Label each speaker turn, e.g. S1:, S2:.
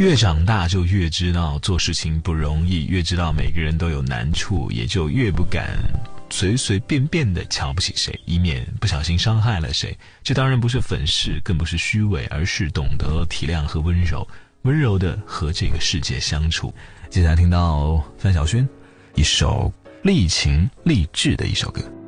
S1: 越长大就越知道做事情不容易，越知道每个人都有难处，也就越不敢随随便便的瞧不起谁，以免不小心伤害了谁。这当然不是粉饰，更不是虚伪，而是懂得体谅和温柔，温柔的和这个世界相处。接下来听到范晓萱一首励情励志的一首歌。